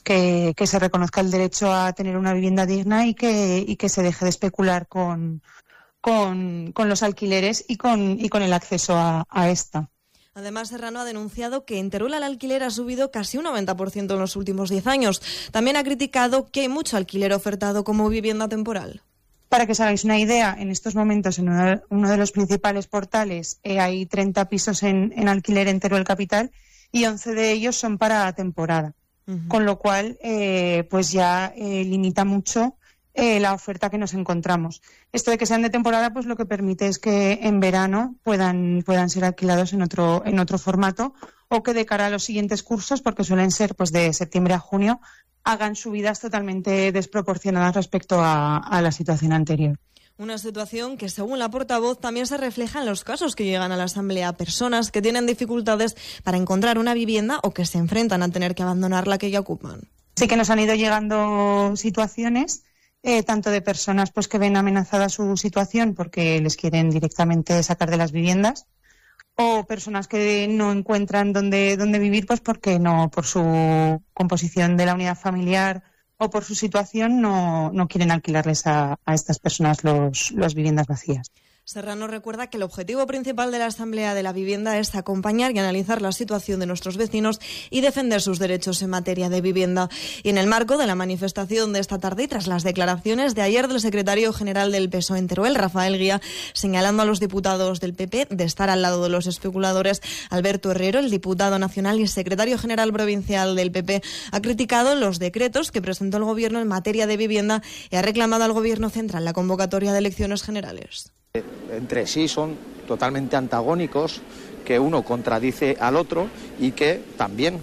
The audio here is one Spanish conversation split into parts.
que se reconozca el derecho a tener una vivienda digna y que se deje de especular con los alquileres y con el acceso a esta. Además, Serrano ha denunciado que en Teruel el alquiler ha subido casi un 90% en los últimos 10 años. También ha criticado que hay mucho alquiler ofertado como vivienda temporal. Para que os hagáis una idea, en estos momentos en uno de los principales portales hay 30 pisos en alquiler en Teruel Capital y 11 de ellos son para temporada. Uh-huh. Con lo cual, pues ya limita mucho la oferta que nos encontramos. Esto de que sean de temporada, pues lo que permite es que en verano puedan ser alquilados en otro formato, o que de cara a los siguientes cursos, porque suelen ser pues de septiembre a junio, hagan subidas totalmente desproporcionadas respecto a la situación anterior. Una situación que, según la portavoz, también se refleja en los casos que llegan a la Asamblea. Personas que tienen dificultades para encontrar una vivienda o que se enfrentan a tener que abandonar la que ya ocupan. Sí que nos han ido llegando situaciones tanto de personas pues que ven amenazada su situación porque les quieren directamente sacar de las viviendas, o personas que no encuentran dónde vivir pues porque no, por su composición de la unidad familiar o por su situación, no quieren alquilarles a estas personas las viviendas vacías. Serrano recuerda que el objetivo principal de la Asamblea de la Vivienda es acompañar y analizar la situación de nuestros vecinos y defender sus derechos en materia de vivienda. Y en el marco de la manifestación de esta tarde y tras las declaraciones de ayer del secretario general del PSOE en Teruel, Rafael Guía, señalando a los diputados del PP de estar al lado de los especuladores, Alberto Herrero, el diputado nacional y secretario general provincial del PP, ha criticado los decretos que presentó el Gobierno en materia de vivienda y ha reclamado al Gobierno central la convocatoria de elecciones generales. Entre sí son totalmente antagónicos, que uno contradice al otro y que también,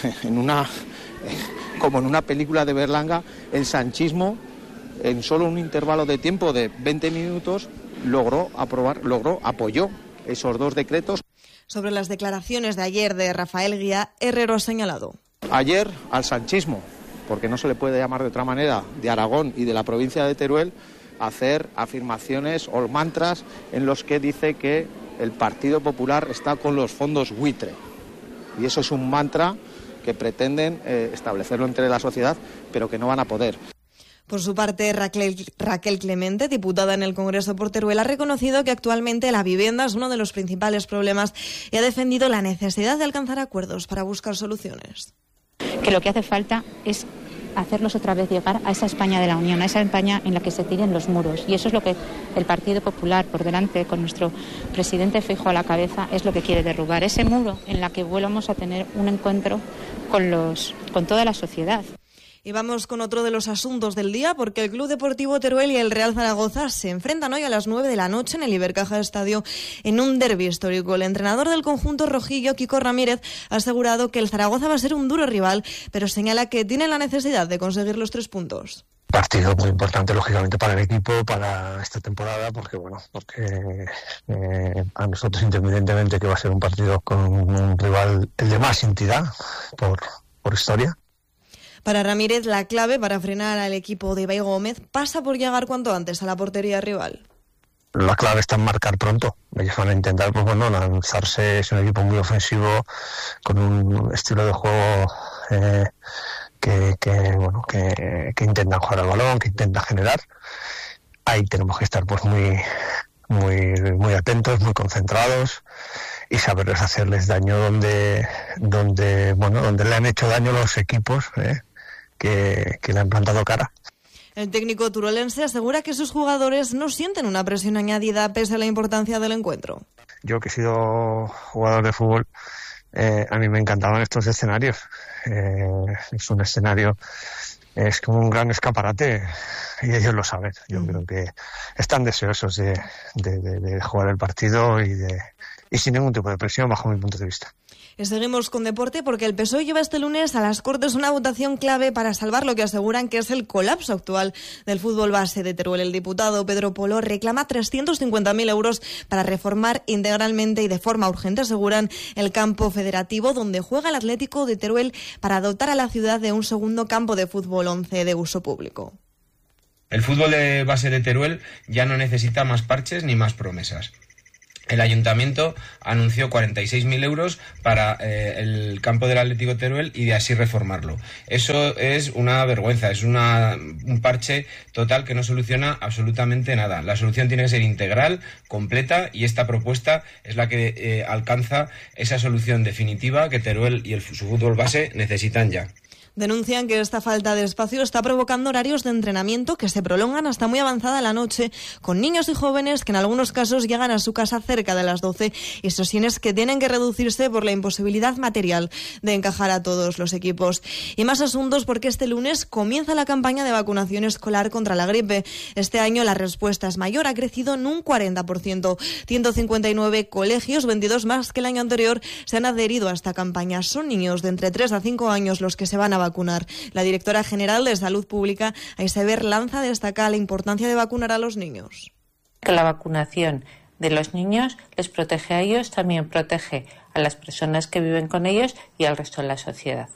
como en una película de Berlanga, el sanchismo en solo un intervalo de tiempo de 20 minutos apoyó esos dos decretos. Sobre las declaraciones de ayer de Rafael Guía, Herrero ha señalado. Ayer al sanchismo, porque no se le puede llamar de otra manera, de Aragón y de la provincia de Teruel, hacer afirmaciones o mantras en los que dice que el Partido Popular está con los fondos buitre. Y eso es un mantra que pretenden establecerlo entre la sociedad, pero que no van a poder. Por su parte, Raquel Clemente, diputada en el Congreso por Teruel, ha reconocido que actualmente la vivienda es uno de los principales problemas y ha defendido la necesidad de alcanzar acuerdos para buscar soluciones. Que lo que hace falta es hacerlos otra vez llegar a esa España de la Unión, a esa España en la que se tiren los muros. Y eso es lo que el Partido Popular, por delante, con nuestro presidente Feijóo a la cabeza, es lo que quiere derrubar. Ese muro en la que volvamos a tener un encuentro con toda la sociedad. Y vamos con otro de los asuntos del día, porque el Club Deportivo Teruel y el Real Zaragoza se enfrentan hoy a las 9 de la noche en el Ibercaja Estadio en un derbi histórico. El entrenador del conjunto rojillo, Quico Ramírez, ha asegurado que el Zaragoza va a ser un duro rival, pero señala que tiene la necesidad de conseguir los 3 puntos. Partido muy importante, lógicamente, para el equipo, para esta temporada, porque a nosotros, independientemente que va a ser un partido con un rival el de más entidad por historia. Para Ramírez, la clave para frenar al equipo de Ibai Gómez pasa por llegar cuanto antes a la portería rival. La clave está en marcar pronto. Ellos van a intentar, lanzarse. Es un equipo muy ofensivo, con un estilo de juego que intentan jugar al balón, que intentan generar. Ahí tenemos que estar muy atentos, muy concentrados y saberles hacerles daño donde le han hecho daño los equipos que le han plantado cara. El técnico turolense asegura que sus jugadores no sienten una presión añadida pese a la importancia del encuentro. Yo, que he sido jugador de fútbol, a mí me encantaban estos escenarios. Es un escenario, es como un gran escaparate y ellos lo saben. Yo creo que están deseosos de jugar el partido y sin ningún tipo de presión, bajo mi punto de vista. Y seguimos con deporte, porque el PSOE lleva este lunes a las Cortes una votación clave para salvar lo que aseguran que es el colapso actual del fútbol base de Teruel. El diputado Pedro Polo reclama 350.000 euros para reformar integralmente y de forma urgente, aseguran, el campo federativo donde juega el Atlético de Teruel, para dotar a la ciudad de un segundo campo de fútbol 11 de uso público. El fútbol de base de Teruel ya no necesita más parches ni más promesas. el Ayuntamiento anunció 46.000 euros para el campo del Atlético Teruel y de así reformarlo. Eso es una vergüenza, es un parche total que no soluciona absolutamente nada. La solución tiene que ser integral, completa, y esta propuesta es la que alcanza esa solución definitiva que Teruel y su fútbol base necesitan ya. Denuncian que esta falta de espacio está provocando horarios de entrenamiento que se prolongan hasta muy avanzada la noche, con niños y jóvenes que en algunos casos llegan a su casa cerca de las 12 y sesiones que tienen que reducirse por la imposibilidad material de encajar a todos los equipos. Y más asuntos porque este lunes comienza la campaña de vacunación escolar contra la gripe. Este año la respuesta es mayor, ha crecido en un 40%. 159 colegios, 22 más que el año anterior, se han adherido a esta campaña. Son niños de entre 3 a 5 años los que se van a vacunar. La directora general de Salud Pública, Aisever Lanza, destaca la importancia de vacunar a los niños. Que la vacunación de los niños les protege a ellos, también protege a las personas que viven con ellos y al resto de la sociedad.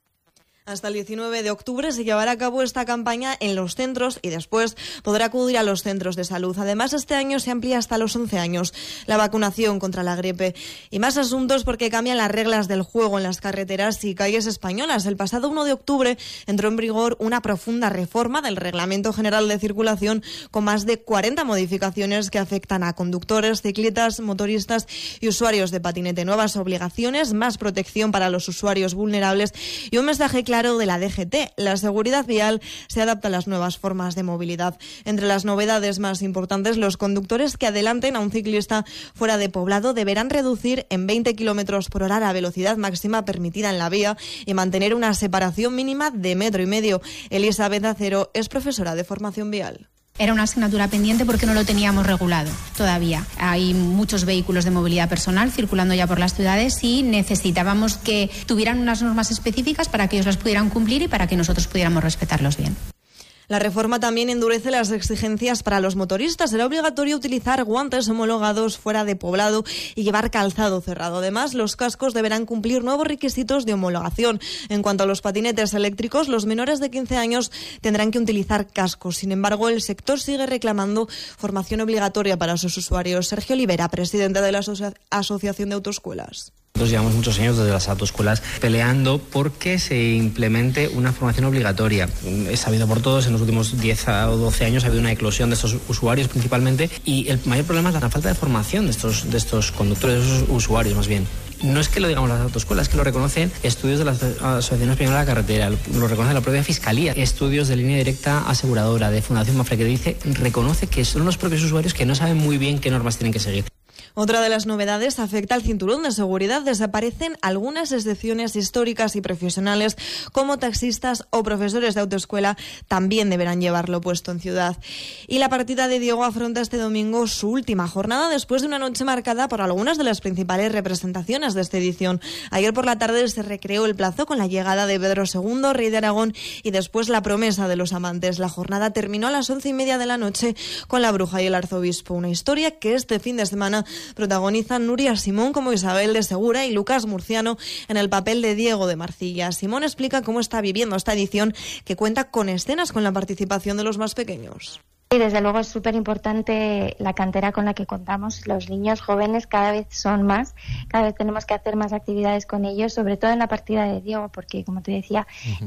Hasta el 19 de octubre se llevará a cabo esta campaña en los centros y después podrá acudir a los centros de salud. Además, este año se amplía hasta los 11 años la vacunación contra la gripe. Y más asuntos porque cambian las reglas del juego en las carreteras y calles españolas. El pasado 1 de octubre entró en vigor una profunda reforma del Reglamento General de Circulación con más de 40 modificaciones que afectan a conductores, ciclistas, motoristas y usuarios de patinete. Nuevas obligaciones, más protección para los usuarios vulnerables y un mensaje claro de la DGT. La seguridad vial se adapta a las nuevas formas de movilidad. Entre las novedades más importantes, los conductores que adelanten a un ciclista fuera de poblado deberán reducir en 20 km por hora la velocidad máxima permitida en la vía y mantener una separación mínima de 1,5 metros. Elizabeth Acero es profesora de formación vial. Era una asignatura pendiente porque no lo teníamos regulado todavía. Hay muchos vehículos de movilidad personal circulando ya por las ciudades y necesitábamos que tuvieran unas normas específicas para que ellos las pudieran cumplir y para que nosotros pudiéramos respetarlos bien. La reforma también endurece las exigencias para los motoristas. Será obligatorio utilizar guantes homologados fuera de poblado y llevar calzado cerrado. Además, los cascos deberán cumplir nuevos requisitos de homologación. En cuanto a los patinetes eléctricos, los menores de 15 años tendrán que utilizar cascos. Sin embargo, el sector sigue reclamando formación obligatoria para sus usuarios. Sergio Olivera, presidente de la Asociación de Autoescuelas. Nosotros llevamos muchos años desde las autoescuelas peleando porque se implemente una formación obligatoria. Es sabido por todos, en los últimos 10 o 12 años ha habido una eclosión de estos usuarios principalmente y el mayor problema es la falta de formación de estos conductores, de esos usuarios más bien. No es que lo digamos las autoescuelas, es que lo reconocen estudios de la Asociación Española de la Carretera, lo reconoce la propia Fiscalía, estudios de Línea Directa Aseguradora, de Fundación Mafre, que reconoce que son los propios usuarios que no saben muy bien qué normas tienen que seguir. Otra de las novedades afecta al cinturón de seguridad. Desaparecen algunas excepciones históricas y profesionales, como taxistas o profesores de autoescuela también deberán llevarlo puesto en ciudad. Y la partida de Diego afronta este domingo su última jornada después de una noche marcada por algunas de las principales representaciones de esta edición. Ayer por la tarde se recreó el plazo con la llegada de Pedro II, rey de Aragón, y después la promesa de los amantes. La jornada terminó a las 11:30 de la noche con la bruja y el arzobispo, una historia que este fin de semana protagonizan Nuria Simón como Isabel de Segura y Lucas Murciano en el papel de Diego de Marcilla. Simón explica cómo está viviendo esta edición, que cuenta con escenas con la participación de los más pequeños. Y desde luego es súper importante la cantera con la que contamos. Los niños jóvenes cada vez son más, cada vez tenemos que hacer más actividades con ellos, sobre todo en la partida de Diego, porque como te decía,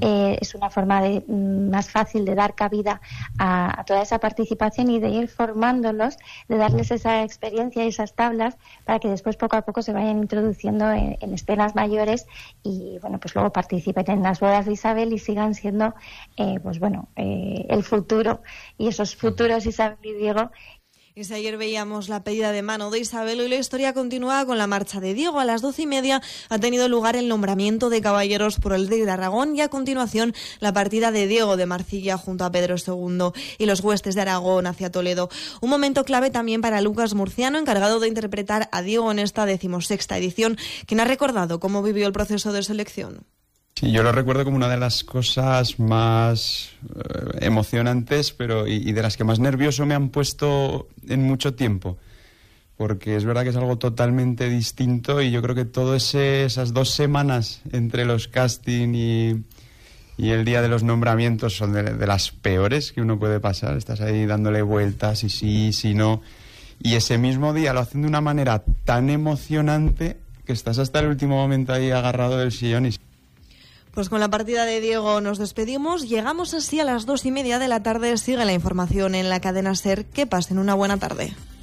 es una forma más fácil de dar cabida a toda esa participación y de ir formándolos, de darles esa experiencia y esas tablas para que después poco a poco se vayan introduciendo en escenas mayores y bueno, pues luego participen en las bodas de Isabel y sigan siendo el futuro y esos futuros Isabel y Diego. Y si ayer veíamos la pedida de mano de Isabel, hoy la historia continúa con la marcha de Diego. A las 12:30 ha tenido lugar el nombramiento de caballeros por el rey de Aragón y a continuación la partida de Diego de Marcilla junto a Pedro II y los huestes de Aragón hacia Toledo. Un momento clave también para Lucas Murciano, encargado de interpretar a Diego en esta 16ª edición, quien ha recordado cómo vivió el proceso de selección. Sí, yo lo recuerdo como una de las cosas más emocionantes y de las que más nervioso me han puesto en mucho tiempo, porque es verdad que es algo totalmente distinto y yo creo que todas esas 2 semanas entre los casting y el día de los nombramientos son de las peores que uno puede pasar. Estás ahí dándole vueltas y sí, no. y ese mismo día lo hacen de una manera tan emocionante que estás hasta el último momento ahí agarrado del sillón. Pues con la partida de Diego nos despedimos. Llegamos así a las 2:30 de la tarde. Sigue la información en la cadena SER. Que pasen una buena tarde.